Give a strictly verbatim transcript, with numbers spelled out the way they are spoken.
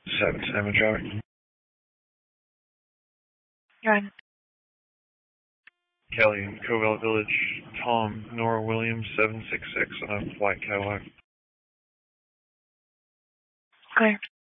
Seven Salmon traffic. Run. Kelly in Covell Village. Tom, Nora Williams, seven six six on a white Cadillac. Clear.